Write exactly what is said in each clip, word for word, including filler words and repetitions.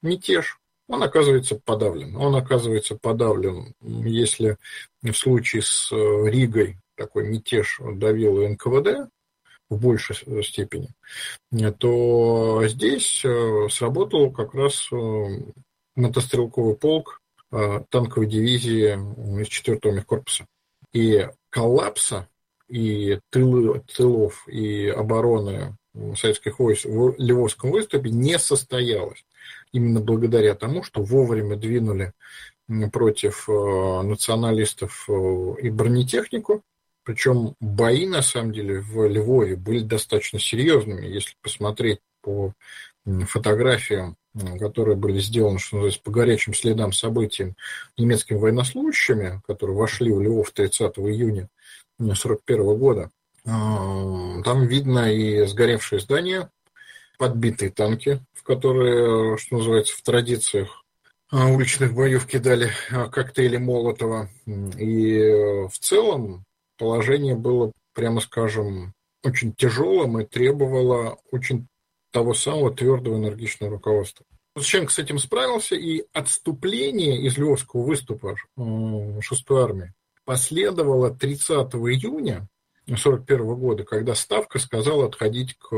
мятеж, он оказывается подавлен. Он оказывается подавлен, если в случае с Ригой такой мятеж давил эн ка вэ дэ в большей степени, то здесь сработал как раз мотострелковый полк танковой дивизии из четвёртого мехкорпуса. И коллапса и тылы, тылов, и обороны советских войск в Ливорском выступе не состоялось. Именно благодаря тому, что вовремя двинули против националистов и бронетехнику. Причем бои, на самом деле, в Львове были достаточно серьезными. Если посмотреть по фотографиям, которые были сделаны, что называется, по горячим следам событий немецкими военнослужащими, которые вошли в Львов тридцатого июня сорок первого года, там видно и сгоревшие здания, подбитые танки, в которые, что называется, в традициях уличных боев кидали коктейли Молотова. И в целом положение было, прямо скажем, очень тяжелым и требовало очень того самого твердого энергичного руководства. Лукашенко с этим справился, и отступление из Львовского выступа шестой армии последовало тридцатого июня сорок первого года, когда Ставка сказала отходить к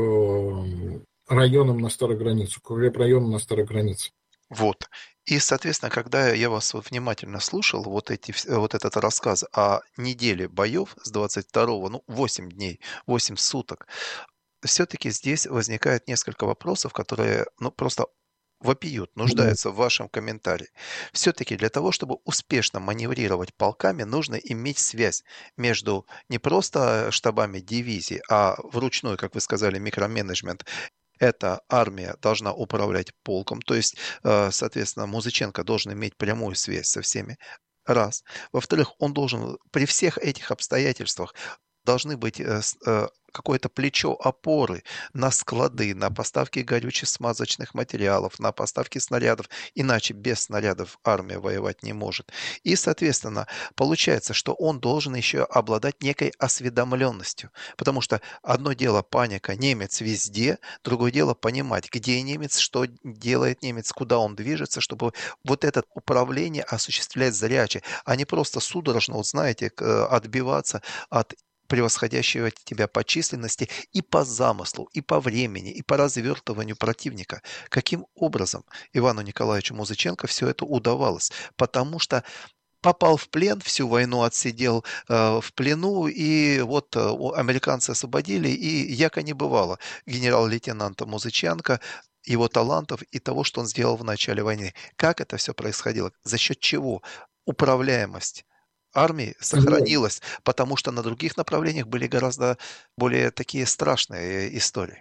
районам на старой границе, к районам на старой границе. Вот. И, соответственно, когда я вас вот внимательно слушал, вот, эти, вот этот рассказ о неделе боев с двадцать второго, ну, восемь дней, восемь суток, все-таки здесь возникает несколько вопросов, которые, ну, просто вопиют, нуждаются в вашем комментарии. Все-таки для того, чтобы успешно маневрировать полками, нужно иметь связь между не просто штабами дивизий, а вручную, как вы сказали, микроменеджмент. Эта армия должна управлять полком, то есть, соответственно, Музыченко должен иметь прямую связь со всеми. Раз. Во-вторых, он должен при всех этих обстоятельствах должны быть какое-то плечо опоры на склады, на поставки горюче-смазочных материалов, на поставки снарядов. Иначе без снарядов армия воевать не может. И, соответственно, получается, что он должен еще обладать некой осведомленностью. Потому что одно дело паника, немец везде, другое дело понимать, где немец, что делает немец, куда он движется, чтобы вот это управление осуществлять зряче, а не просто судорожно, вот знаете, отбиваться от превосходящего тебя по численности и по замыслу, и по времени, и по развертыванию противника. Каким образом Ивану Николаевичу Музыченко все это удавалось? Потому что попал в плен, всю войну отсидел э, в плену, и вот э, американцы освободили, и яко не бывало генерал-лейтенанта Музыченко, его талантов и того, что он сделал в начале войны. Как это все происходило? За счет чего? Управляемость армии сохранилась, потому что на других направлениях были гораздо более такие страшные истории.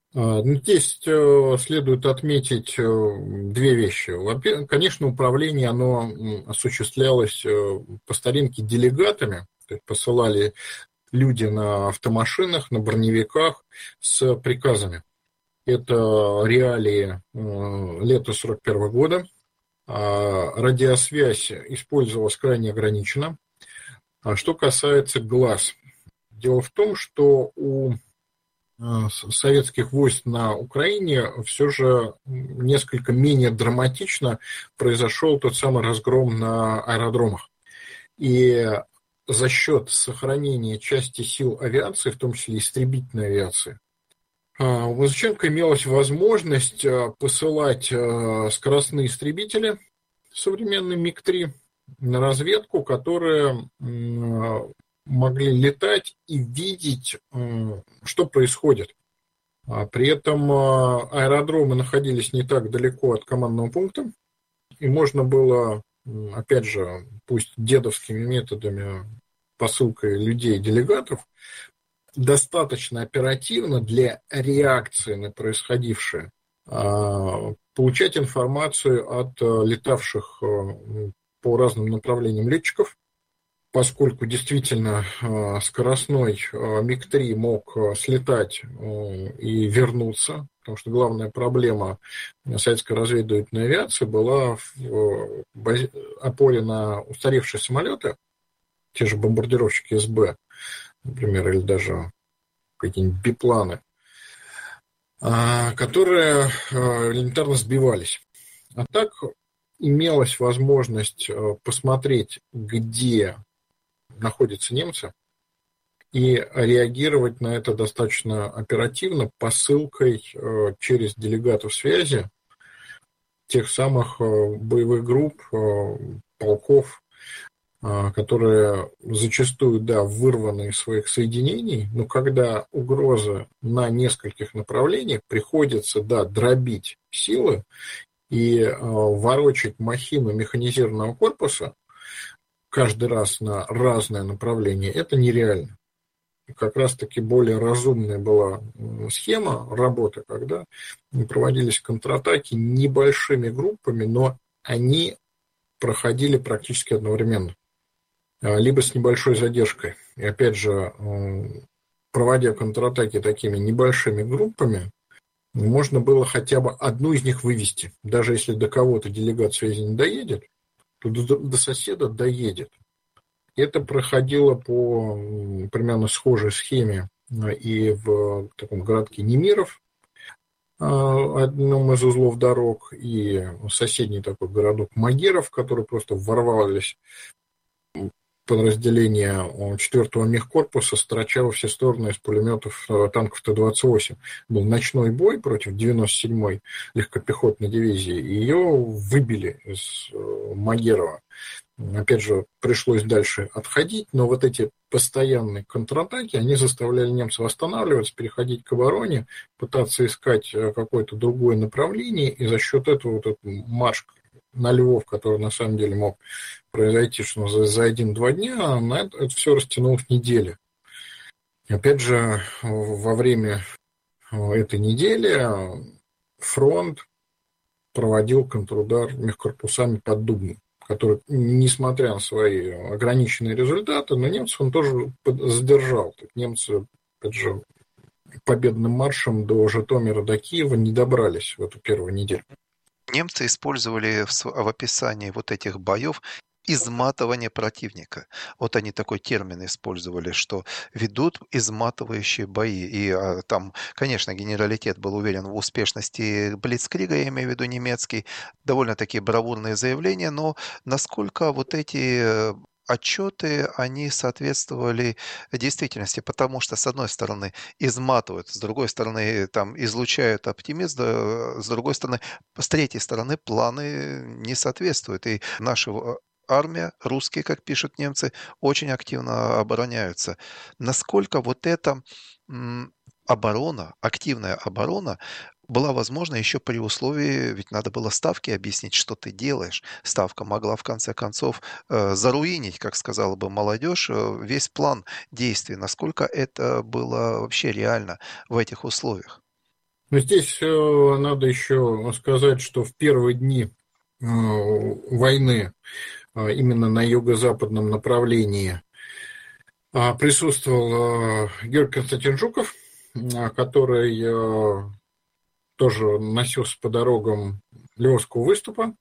Здесь следует отметить две вещи. Во-первых, конечно, управление оно осуществлялось по старинке делегатами, то есть посылали люди на автомашинах, на броневиках с приказами. Это реалии лета сорок первого года. Радиосвязь использовалась крайне ограниченно. Что касается глаз. Дело в том, что у советских войск на Украине все же несколько менее драматично произошел тот самый разгром на аэродромах. И за счет сохранения части сил авиации, в том числе истребительной авиации, у Музыченко имелась возможность посылать скоростные истребители, современный миг три, на разведку, которые могли летать и видеть, что происходит. При этом аэродромы находились не так далеко от командного пункта, и можно было, опять же, пусть дедовскими методами, посылкой людей-делегатов, достаточно оперативно для реакции на происходившее получать информацию от летавших по разным направлениям летчиков, поскольку действительно скоростной миг три мог слетать и вернуться, потому что главная проблема советской разведывательной авиации была в опоре на устаревшие самолеты, те же бомбардировщики эс бэ, например, или даже какие-нибудь бипланы, которые элементарно сбивались. А так имелась возможность посмотреть, где находятся немцы, и реагировать на это достаточно оперативно посылкой через делегатов связи тех самых боевых групп, полков, которые зачастую, да, вырваны из своих соединений, но когда угроза на нескольких направлениях, приходится, да, дробить силы и ворочать махину механизированного корпуса каждый раз на разное направление, это нереально. Как раз-таки более разумная была схема работы, когда проводились контратаки небольшими группами, но они проходили практически одновременно, либо с небольшой задержкой. И опять же, проводя контратаки такими небольшими группами, можно было хотя бы одну из них вывести. Даже если до кого-то делегат связи не доедет, то до, до соседа доедет. Это проходило по примерно схожей схеме и в таком городке Немиров, одном из узлов дорог, и соседний такой городок Магеров, который просто ворвались подразделения четвёртого мехкорпуса, строча во все стороны из пулеметов танков Т двадцать восемь. Был ночной бой против девяносто седьмой легкопехотной дивизии, и ее выбили из Магерова. Опять же, пришлось дальше отходить, но вот эти постоянные контратаки, они заставляли немцев восстанавливаться, переходить к обороне, пытаться искать какое-то другое направление, и за счет этого вот этот марш на Львов, который на самом деле мог произойти что за, за один-два дня, на это, это все растянулось недели. Опять же, во время этой недели фронт проводил контрудар мехкорпусами под Дубной, который, несмотря на свои ограниченные результаты, но немцев он тоже задержал. Немцы, опять же, победным маршем до Житомира, до Киева не добрались в эту первую неделю. Немцы использовали в, в описании вот этих боев изматывание противника. Вот они такой термин использовали, что ведут изматывающие бои. И а, там, конечно, генералитет был уверен в успешности Блицкрига, я имею в виду немецкий, довольно-таки бравурные заявления, но насколько вот эти отчеты, они соответствовали действительности, потому что, с одной стороны, изматывают, с другой стороны, там, излучают оптимизм, с другой стороны, с третьей стороны, планы не соответствуют. И наши армия, русские, как пишут немцы, очень активно обороняются. Насколько вот эта м, оборона, активная оборона, была возможна еще при условии, ведь надо было Ставке объяснить, что ты делаешь. Ставка могла, в конце концов, э, заруинить, как сказала бы молодежь, э, весь план действий. Насколько это было вообще реально в этих условиях? Но здесь э, надо еще сказать, что в первые дни э, войны э, именно на юго-западном направлении э, присутствовал э, Георгий Константинович Жуков, э, который э, тоже носился по дорогам Львовского выступа.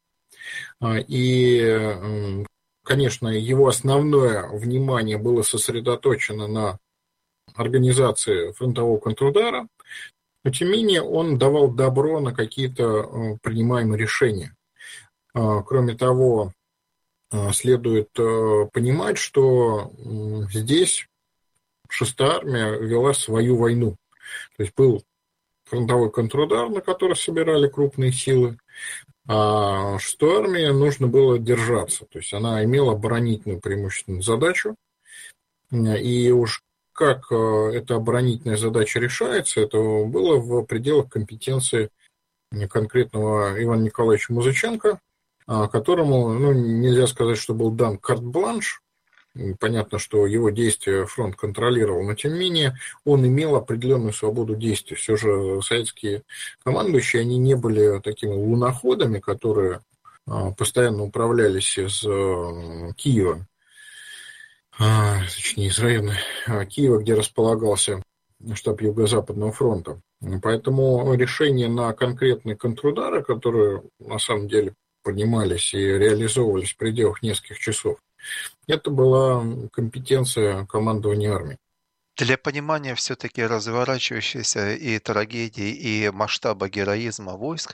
И, конечно, его основное внимание было сосредоточено на организации фронтового контрудара, но, тем не менее, он давал добро на какие-то принимаемые решения. Кроме того, следует понимать, что здесь шестая армия вела свою войну. То есть был фронтовой контрудар, на который собирали крупные силы, а шестой армии нужно было держаться. То есть она имела оборонительную преимущественную задачу. И уж как эта оборонительная задача решается, это было в пределах компетенции конкретного Ивана Николаевича Музыченко, которому, ну, нельзя сказать, что был дан карт-бланш. Понятно, что его действия фронт контролировал, но тем не менее он имел определенную свободу действий. Все же советские командующие, они не были такими луноходами, которые постоянно управлялись из Киева, точнее из района Киева, где располагался штаб Юго-Западного фронта. Поэтому решения на конкретные контрудары, которые на самом деле поднимались и реализовывались в пределах нескольких часов, это была компетенция командования армией. Для понимания все-таки разворачивающейся и трагедии, и масштаба героизма войск,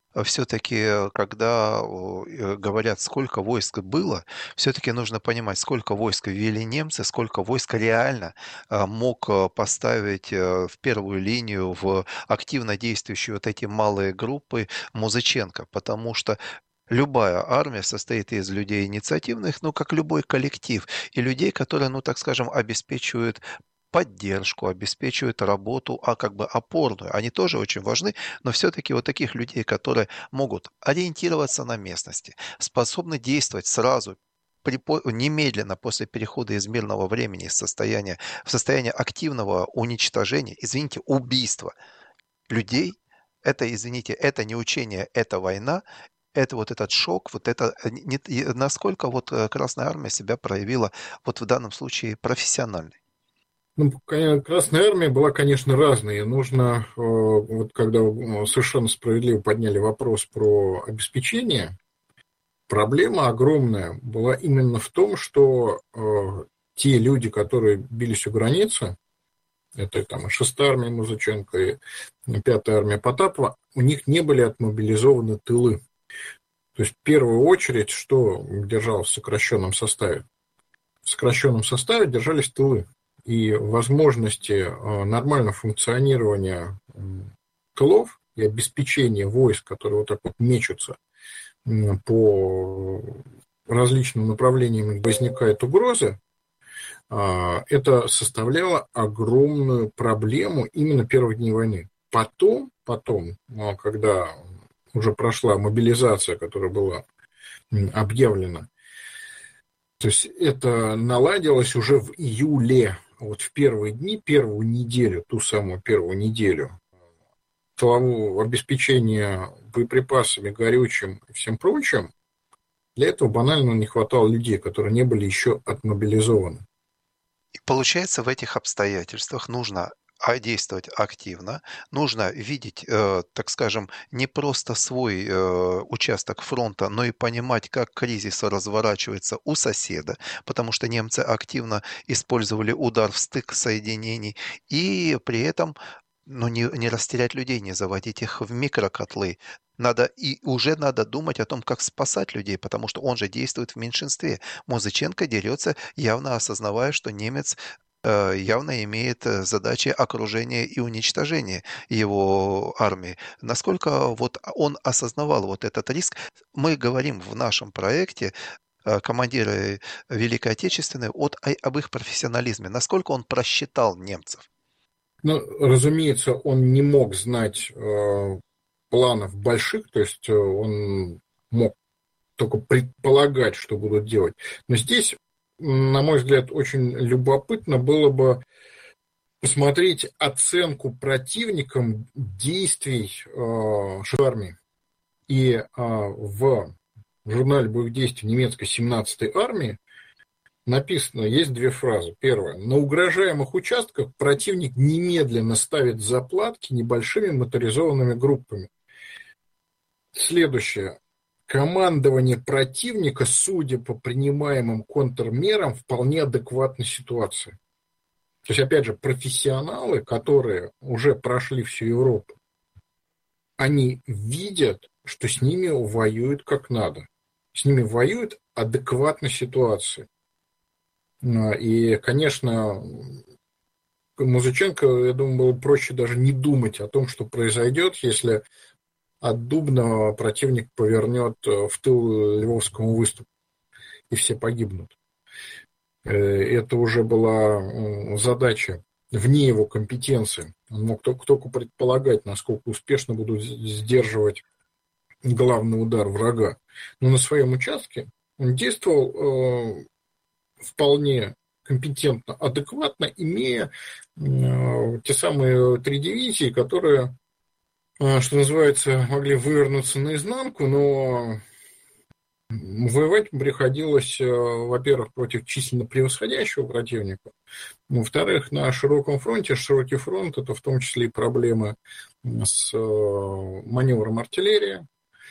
все-таки, когда о, э, говорят, сколько войск было, все-таки нужно понимать, сколько войск ввели немцы, сколько войск реально а, мог а, поставить э, в первую линию в активно действующие вот эти малые группы Музыченко, потому что любая армия состоит из людей инициативных, ну, как любой коллектив, и людей, которые, ну, так скажем, обеспечивают поддержку, обеспечивают работу, а как бы опорную. Они тоже очень важны, но все-таки вот таких людей, которые могут ориентироваться на местности, способны действовать сразу, при, по- немедленно после перехода из мирного времени в состояние, в состояние активного уничтожения, извините, убийства людей, это, извините, это не учение, это война, это вот этот шок, вот это, э, не- и насколько вот э, Красная Армия себя проявила вот в данном случае профессионально. Ну, коня- Красная Армия была, конечно, разной. И нужно, э, вот когда э, совершенно справедливо подняли вопрос про обеспечение, проблема огромная была именно в том, что э, те люди, которые бились у границы, это там и шестая армия Музыченко, и пятая армия Потапова, у них не были отмобилизованы тылы. То есть в первую очередь, что держалось в сокращенном составе? В сокращенном составе держались тылы. И возможности э, нормального функционирования м, тылов и обеспечения войск, которые вот так вот мечутся м, по различным направлениям, где возникает угроза, а, это составляло огромную проблему именно первых дней войны. Потом, потом, ну, когда уже прошла мобилизация, которая была м, объявлена, то есть это наладилось уже в июле, вот в первые дни, первую неделю, ту самую первую неделю, тылового обеспечения боеприпасами, горючим и всем прочим, для этого банально не хватало людей, которые не были еще отмобилизованы. И получается, в этих обстоятельствах нужно а, действовать активно, нужно видеть, э, так скажем, не просто свой э, участок фронта, но и понимать, как кризис разворачивается у соседа, потому что немцы активно использовали удар в стык соединений, и при этом ну, не, не растерять людей, не заводить их в микрокотлы. Надо, и уже надо думать о том, как спасать людей, потому что он же действует в меньшинстве. Музыченко дерется, явно осознавая, что немец э, явно имеет э, задачи окружения и уничтожения его армии. Насколько вот он осознавал вот этот риск, мы говорим в нашем проекте э, командиры Великой Отечественной от, о- об их профессионализме, насколько он просчитал немцев. Ну, разумеется, он не мог знать э, планов больших, то есть э, он мог только предполагать, что будут делать. Но здесь, на мой взгляд, очень любопытно было бы посмотреть оценку противникам действий э, шестой армии. И э, в журнале боевых действий немецкой семнадцатой армии написано, есть две фразы. Первая. На угрожаемых участках противник немедленно ставит заплатки небольшими моторизованными группами. Следующее. Командование противника, судя по принимаемым контрмерам, вполне адекватной ситуации. То есть, опять же, профессионалы, которые уже прошли всю Европу, они видят, что с ними воюют как надо. С ними воюют адекватно ситуации. И, конечно, Музыченко, я думаю, было проще даже не думать о том, что произойдет, если от Дубна противник повернет в тыл Львовскому выступу, и все погибнут. Это уже была задача вне его компетенции. Он мог только, только предполагать, насколько успешно будут сдерживать главный удар врага. Но на своем участке он действовал вполне компетентно, адекватно, имея э, те самые три дивизии, которые, э, что называется, могли вывернуться наизнанку, но воевать приходилось, э, во-первых, против численно превосходящего противника, во-вторых, на широком фронте. Широкий фронт – это в том числе и проблемы с э, маневром артиллерии,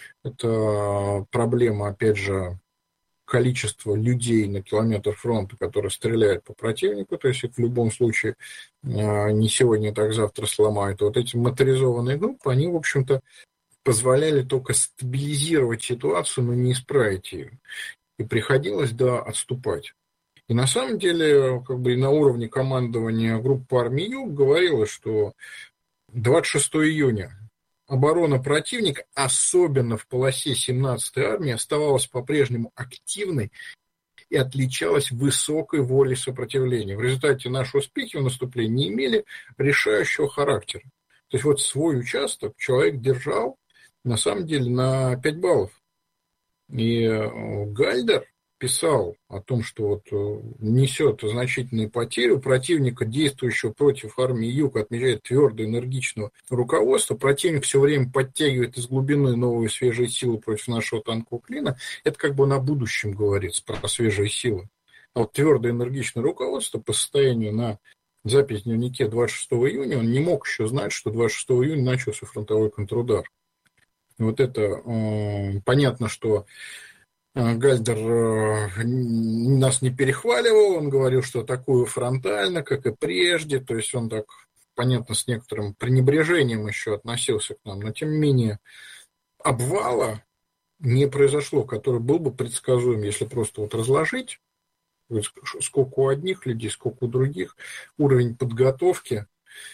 это проблема, опять же, количество людей на километр фронта, которые стреляют по противнику, то есть их в любом случае не сегодня, так завтра сломают. Вот эти моторизованные группы, они, в общем-то, позволяли только стабилизировать ситуацию, но не исправить ее. И приходилось, да, отступать. И на самом деле, как бы и на уровне командования группы армии Юг говорилось, что двадцать шестого июня оборона противника, особенно в полосе семнадцатой армии, оставалась по-прежнему активной и отличалась высокой волей сопротивления. В результате наши успехи в наступлении не имели решающего характера. То есть вот свой участок человек держал на самом деле на пять баллов. И Гальдер писал о том, что вот несет значительные потери у противника, действующего против армии Юг, отмечает твердо энергичного руководства. Противник все время подтягивает из глубины новые свежие силы против нашего танкового клина. Это как бы на будущем говорится про свежие силы. А вот твердо энергичное руководство по состоянию на запись в дневнике двадцать шестого июня, он не мог еще знать, что двадцать шестого июня начался фронтовой контрудар. Вот это э, понятно, что Гальдер э, нас не перехваливал, он говорил, что атакую фронтально, как и прежде, то есть он так, понятно, с некоторым пренебрежением еще относился к нам, но тем не менее обвала не произошло, который был бы предсказуем, если просто вот разложить, сколько у одних людей, сколько у других, уровень подготовки,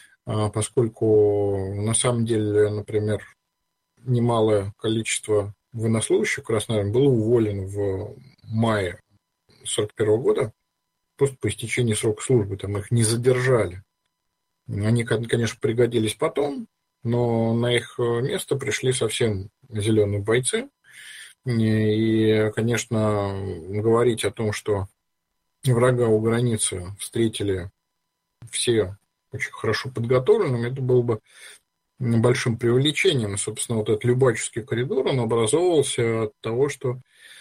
поскольку на самом деле, например, немалое количество военнослужащих Красной Армии было уволено в мае сорок первого года, просто по истечении срока службы, там их не задержали. Они, конечно, пригодились потом, но на их место пришли совсем зеленые бойцы. И, конечно, говорить о том, что врага у границы встретили все очень хорошо подготовленными, это было бы большим преувеличением. Собственно, вот этот Любачевский коридор, он образовывался от того, что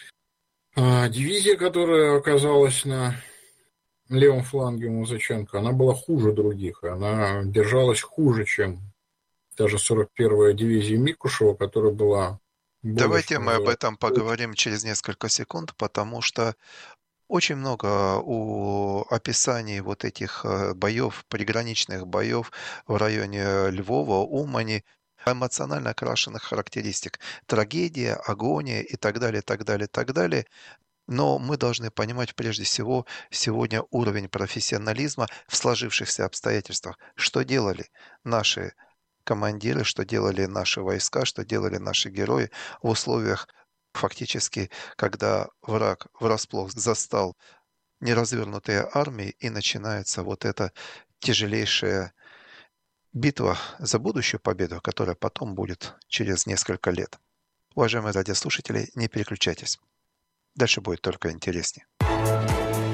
дивизия, которая оказалась на левом фланге у Музыченко, она была хуже других. Она держалась хуже, чем даже сорок первая дивизия Микушева, которая была... Давайте мы об этом поговорим через несколько секунд, потому что очень много у описаний вот этих боев, приграничных боев в районе Львова, Умани, эмоционально окрашенных характеристик. Трагедия, агония и так далее, так далее, так далее. Но мы должны понимать прежде всего сегодня уровень профессионализма в сложившихся обстоятельствах. Что делали наши командиры, что делали наши войска, что делали наши герои в условиях, фактически, когда враг врасплох застал неразвернутые армии, и начинается вот эта тяжелейшая битва за будущую победу, которая потом будет через несколько лет. Уважаемые радиослушатели, не переключайтесь. Дальше будет только интереснее.